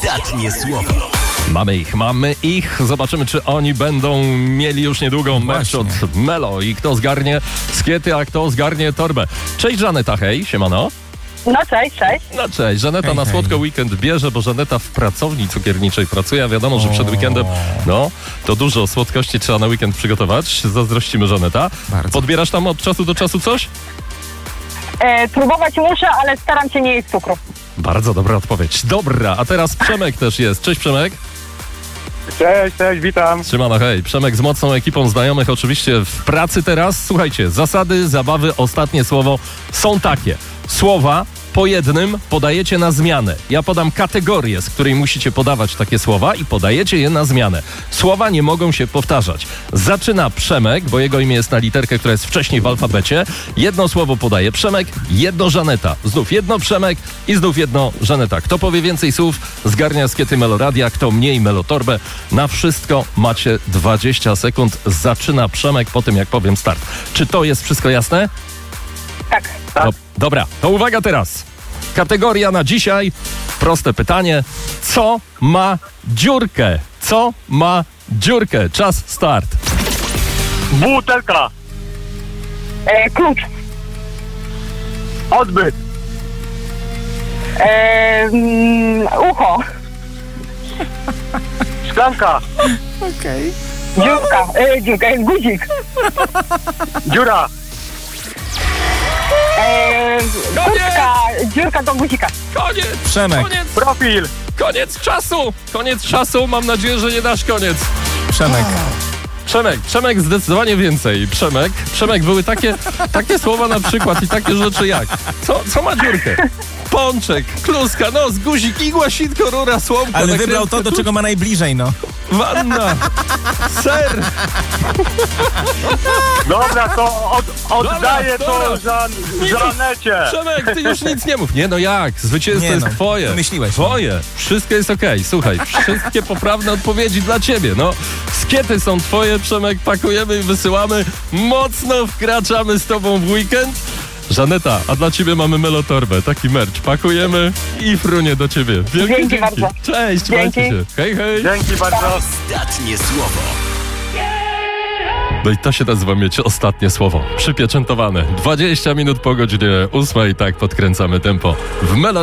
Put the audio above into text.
Ostatnie słowo. Mamy ich. Zobaczymy, czy oni będą mieli już niedługo mecz od Melo i kto zgarnie skiety, a kto zgarnie torbę. Cześć Żaneta, hej, siemano. No cześć. No cześć, Żaneta na słodko weekend bierze, bo Żaneta w pracowni cukierniczej pracuje, a wiadomo, że przed weekendem, to dużo słodkości trzeba na weekend przygotować. Zazdrościmy, Żaneta. Bardzo. Podbierasz tam od czasu do czasu coś? Próbować muszę, ale staram się nie jeść cukru. Bardzo dobra odpowiedź. Dobra, a teraz Przemek też jest. Cześć Przemek. Cześć, witam. Siemano, hej. Przemek z mocną ekipą znajomych oczywiście w pracy teraz. Słuchajcie, zasady zabawy, ostatnie słowo są takie. Słowa po jednym podajecie na zmianę. Ja podam kategorię, z której musicie podawać takie słowa i podajecie je na zmianę. Słowa nie mogą się powtarzać. Zaczyna Przemek, bo jego imię jest na literkę, która jest wcześniej w alfabecie. Jedno słowo podaje Przemek, jedno Żaneta. Znów jedno Przemek i znów jedno Żaneta. Kto powie więcej słów, zgarnia skiety Meloradia, kto mniej Melotorbę. Na wszystko macie 20 sekund. Zaczyna Przemek po tym, jak powiem start. Czy to jest wszystko jasne? Tak. Dobra, to uwaga teraz. Kategoria na dzisiaj. Proste pytanie. Co ma dziurkę? Co ma dziurkę? Czas start. Butelka. Klucz. Odbyt. Ucho. Szklanka. Okej. Dziurka. Guzik. Dziura. Kurtka. Dziurka do guzika. Koniec! Przemek. Profil. Koniec czasu! Mam nadzieję, że nie dasz koniec. Przemek zdecydowanie więcej. Przemek były takie słowa na przykład i takie rzeczy jak co ma dziurkę? Pączek, kluska, nos, guzik, igła, sitko, rura, słomka. Ale wybrał to, do czego ma najbliżej, Wanna, ser. Dobra, to oddaję Dobra. Żanecie. Przemek, ty już nic nie mów. Nie no jak? Zwycięstwo jest twoje. Wymyśliłeś. Twoje. Wszystko jest okej. Słuchaj, wszystkie poprawne odpowiedzi dla ciebie. Skiety są twoje, Przemek, pakujemy i wysyłamy. Mocno wkraczamy z tobą w weekend. Żaneta, a dla ciebie mamy Melotorbę. Taki merch. Pakujemy i frunie do ciebie. Wielkie Dzięki bardzo. Cześć, Dzięki. trzymajcie się. Hej. Dzięki bardzo. Ostatnie słowo. No i to się nazywa mieć ostatnie słowo. Przypieczętowane. 20 minut po godzinie 8. Tak podkręcamy tempo w Melo.